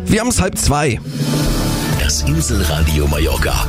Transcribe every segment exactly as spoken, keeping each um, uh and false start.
Wir haben es halb zwei. Das Inselradio Mallorca.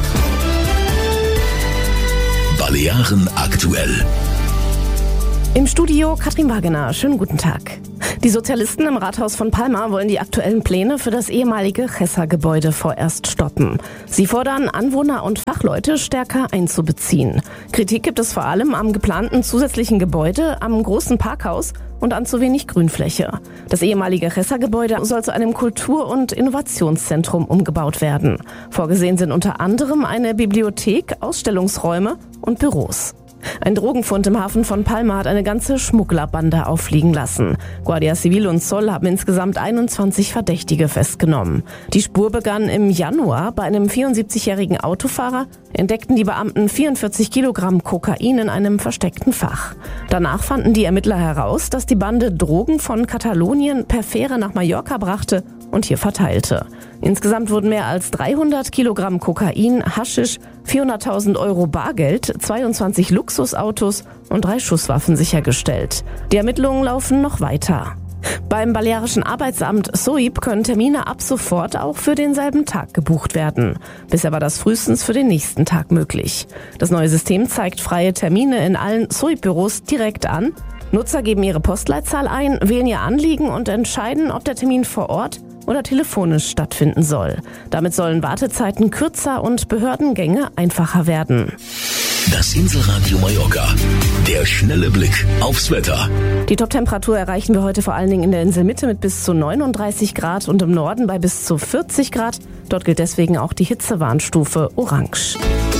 Balearen aktuell. Im Studio Katrin Wagener. Schönen guten Tag. Die Sozialisten im Rathaus von Palma wollen die aktuellen Pläne für das ehemalige Chessa-Gebäude vorerst stoppen. Sie fordern, Anwohner und Fachleute stärker einzubeziehen. Kritik gibt es vor allem am geplanten zusätzlichen Gebäude, am großen Parkhaus und an zu wenig Grünfläche. Das ehemalige Chessa-Gebäude soll zu einem Kultur- und Innovationszentrum umgebaut werden. Vorgesehen sind unter anderem eine Bibliothek, Ausstellungsräume und Büros. Ein Drogenfund im Hafen von Palma hat eine ganze Schmugglerbande auffliegen lassen. Guardia Civil und Zoll haben insgesamt einundzwanzig Verdächtige festgenommen. Die Spur begann im Januar. Bei einem vierundsiebzigjährigen Autofahrer entdeckten die Beamten vierundvierzig Kilogramm Kokain in einem versteckten Fach. Danach fanden die Ermittler heraus, dass die Bande Drogen von Katalonien per Fähre nach Mallorca brachte und hier verteilte. Insgesamt wurden mehr als dreihundert Kilogramm Kokain, Haschisch, vierhunderttausend Euro Bargeld, zweiundzwanzig Luxusautos und drei Schusswaffen sichergestellt. Die Ermittlungen laufen noch weiter. Beim Balearischen Arbeitsamt S O I B können Termine ab sofort auch für denselben Tag gebucht werden. Bisher war das frühestens für den nächsten Tag möglich. Das neue System zeigt freie Termine in allen S O I B-Büros direkt an. Nutzer geben ihre Postleitzahl ein, wählen ihr Anliegen und entscheiden, ob der Termin vor Ort oder telefonisch stattfinden soll. Damit sollen Wartezeiten kürzer und Behördengänge einfacher werden. Das Inselradio Mallorca. Der schnelle Blick aufs Wetter. Die Top-Temperatur erreichen wir heute vor allen Dingen in der Inselmitte mit bis zu neununddreißig Grad und im Norden bei bis zu vierzig Grad. Dort gilt deswegen auch die Hitzewarnstufe Orange.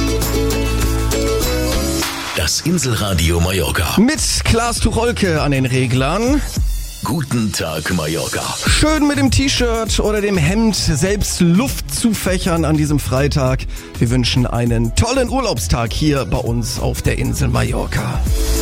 Das Inselradio Mallorca. Mit Klaas Tucholke an den Reglern. Guten Tag, Mallorca. Schön mit dem T-Shirt oder dem Hemd selbst Luft zu fächern an diesem Freitag. Wir wünschen einen tollen Urlaubstag hier bei uns auf der Insel Mallorca.